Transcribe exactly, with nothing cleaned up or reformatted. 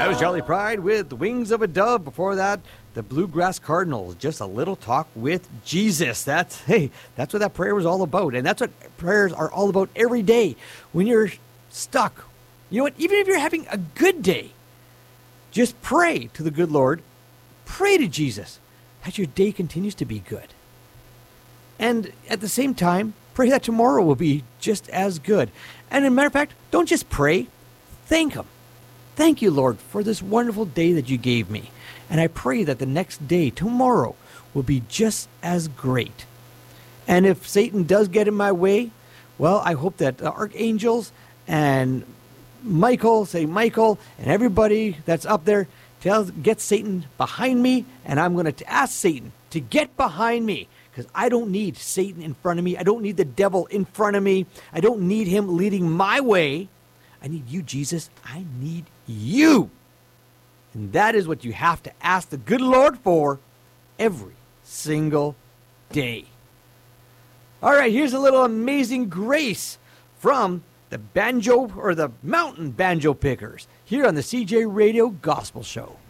That was Jolly Pride with the Wings of a Dove. Before that, the Bluegrass Cardinals. Just a little talk with Jesus. That's, hey, that's what that prayer was all about. And that's what prayers are all about every day. When you're stuck, you know what? Even if you're having a good day, just pray to the good Lord. Pray to Jesus that your day continues to be good. And at the same time, pray that tomorrow will be just as good. And as a matter of fact, don't just pray, thank Him. Thank you, Lord, for this wonderful day that you gave me. And I pray that the next day, tomorrow, will be just as great. And if Satan does get in my way, well, I hope that the archangels and Michael, say Michael, and everybody that's up there, tells, get Satan behind me, and I'm going to ask Satan to get behind me, because I don't need Satan in front of me. I don't need the devil in front of me. I don't need him leading my way. I need you, Jesus. I need you. And that is what you have to ask the good Lord for every single day. All right, here's a little Amazing Grace from the banjo or the mountain banjo pickers here on the C J Radio Gospel Show.